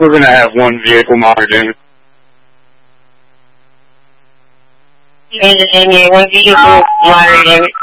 We're going to have one vehicle modded in. And yeah, one vehicle modded in.